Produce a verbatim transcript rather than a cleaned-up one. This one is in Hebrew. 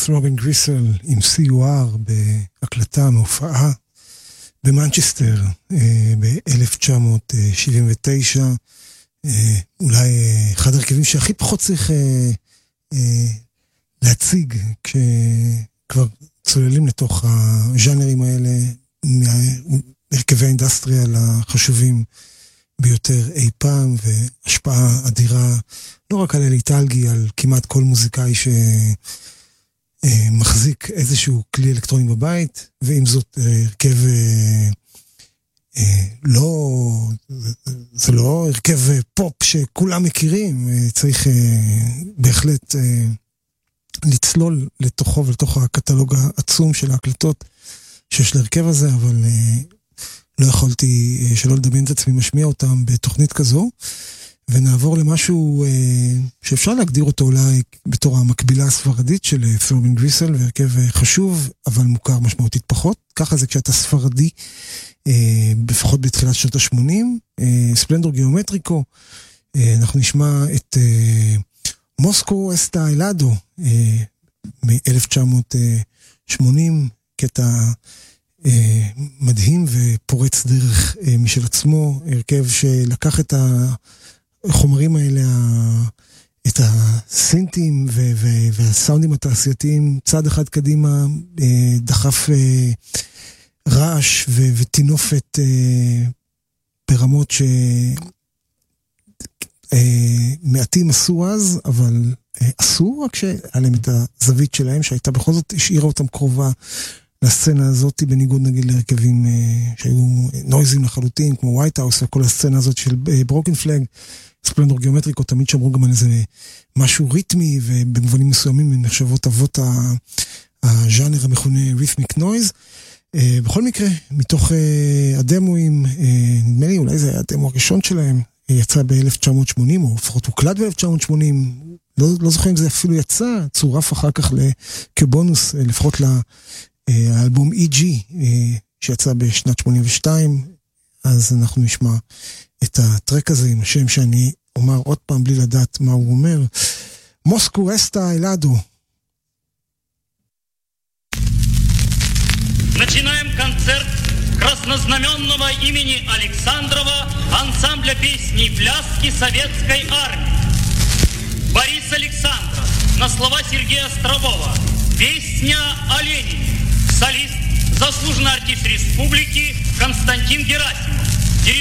רובין גריסל עם סי יו אר בהקלטה מהופעה במנצ'סטר ב-אלף תשע מאות שבעים ותשע. אולי אחד הרכבים שהכי פחות צריך להציג כשכבר צוללים לתוך הז'אנרים האלה, מהרכבי האינדסטריאל החשובים ביותר אי פעם, והשפעה אדירה לא רק על אלי טלגי, על כמעט כל מוזיקאי שמחזיק איזשהו כלי אלקטרוני בבית, ועם זאת הרכב לא, זה לא הרכב פופ שכולם מכירים, צריך בהחלט לצלול לתוכו ולתוך הקטלוג העצום של ההקלטות שיש להרכב הזה, אבל לא יכולתי שלא לדמיין את עצמי משמיע אותם בתוכנית כזו, ונעבור למשהו שאפשר להגדיר אותו אולי בתור המקבילה הספרדית של רובין גריסל, והרכב חשוב אבל מוכר משמעותית פחות. ככה זה כשאתה ספרדי, לפחות בתחילת שנות ה-שמונים. ספלנדור גיאומטריקו, אנחנו נשמע את מוסקו אסטה אילדו מ-אלף תשע מאות שמונים, קטע מדהים ופורץ דרך משל עצמו, הרכב שלקח את החומרים האלה, את הסינטים והסאונדים התעשייתיים צעד אחד קדימה, דחף רעש ותינופת ברמות שמעטים עשו אז, אבל עשו רק שעליהם את הזווית שלהם, שהייתה בכל זאת השאירה אותם קרובה לסצנה הזאת, בניגוד נגיד להרכבים שהיו נויזים לחלוטין, כמו ווייט האוס וכל הסצנה הזאת של ברוקן פלאג. ספלנדור גיאומטריקו תמיד שמרו גם על איזה משהו ריתמי, ובמובנים מסוימים הם נחשבות אבות הז'אנר המכונה ריתמיק נויז. בכל מקרה, מתוך הדמוים, נדמה לי אולי זה היה הדמו הראשון שלהם, יצא ב-אלף תשע מאות שמונים, או לפחות הוקלט ב-אלף תשע מאות שמונים, לא, לא זוכר אם זה אפילו יצא, צורף אחר כך כבונוס, לפחות לאלבום אי ג'י, שיצא בשנת שמונים ושתיים, אז אנחנו נשמע את הטרק הזה עם השם שאני אומר עוד פעם בלי לדעת מה הוא אומר. מוסקו אסטה אילדו. Начинаем концерт краснознаменного имени Александрова ансамбля песни и пляски советской армии. Борис Александров на слова Сергея Острового. Песня о Ленине. Солист, заслуженный артист республики Константин Герасимов.